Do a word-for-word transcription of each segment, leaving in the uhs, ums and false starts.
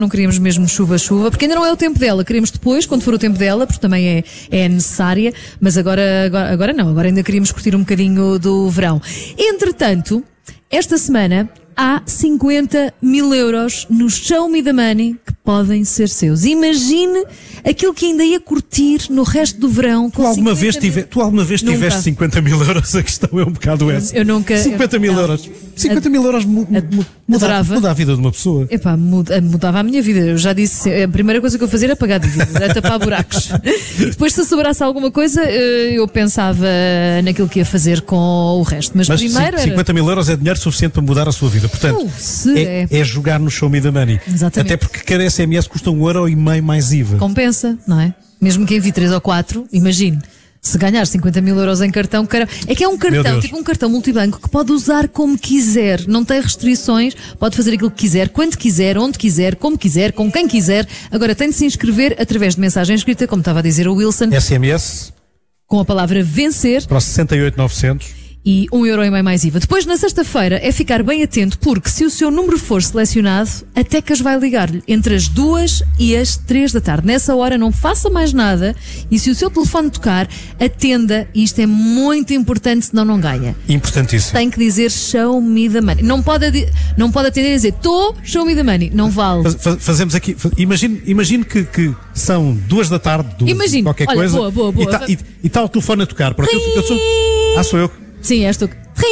Não queríamos mesmo chuva-chuva, porque ainda não é o tempo dela. Queríamos depois, quando for o tempo dela, porque também é, é necessária. Mas agora, agora, agora não, agora ainda queríamos curtir um bocadinho do verão. Entretanto, esta semana há cinquenta mil euros no Show Me the Money que podem ser seus. Imagine aquilo que ainda ia curtir no resto do verão. Tu alguma vez, tive, tu alguma vez tiveste cinquenta mil euros? A questão é um bocado essa. Eu nunca. cinquenta mil euros. cinquenta mil euros muda, muda, muda a vida de uma pessoa. Epá, muda, mudava a minha vida. Eu já disse, a primeira coisa que eu fazia era pagar dívidas, era tapar buracos. E depois, se sobrasse alguma coisa, eu pensava naquilo que ia fazer com o resto. Mas, Mas primeiro era... cinquenta mil euros é dinheiro suficiente para mudar a sua vida. Portanto, uh, é, é jogar no Show Me the Money. Exatamente. Até porque cada S M S custa um euro e meio mais I V A. Compensa, não é? Mesmo que envie três ou quatro, imagine. Se ganhar cinquenta mil euros em cartão, cara, é que é um cartão, tipo um cartão multibanco que pode usar como quiser, não tem restrições, pode fazer aquilo que quiser, quando quiser, onde quiser, como quiser, com quem quiser. Agora tem de se inscrever através de mensagem escrita, como estava a dizer o Wilson. S M S. Com a palavra vencer. Para o sessenta e oito mil e novecentos. E um euro e meio mais I V A. Depois, na sexta-feira, é ficar bem atento, porque se o seu número for selecionado, a Tecas vai ligar-lhe entre as duas e as três da tarde. Nessa hora, não faça mais nada e se o seu telefone tocar, atenda. E isto é muito importante, senão não ganha. Importantíssimo. Tem que dizer Show Me the Money. Não pode, não pode atender a dizer Tô, Show Me the Money. Não vale. Faz, faz, fazemos aqui, imagine, imagine que, que são duas da tarde, duas, imagine, qualquer olha, coisa. Boa, boa, boa. E está tá o telefone a tocar. Porque eu, eu sou, ah, sou eu. Sim, és tu.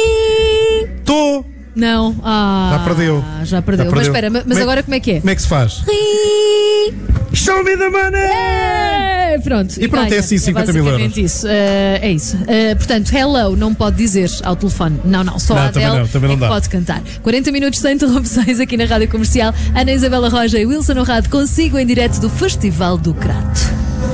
Tô! Não. Ah, já perdeu. Já perdeu. Já perdeu. Mas espera, mas como agora como é que é? Como é que se faz? Show Me the Money! É, pronto. E pronto, ganha. é assim cinquenta mil euros. Isso. Uh, é isso. Uh, portanto, hello não pode dizer ao telefone. Não, não. Só não, a Adele também não, também não é que dá. pode cantar. quarenta minutos sem interrupções aqui na Rádio Comercial. Ana Isabela Roja e Wilson Honrado consigo em direto do Festival do Crato.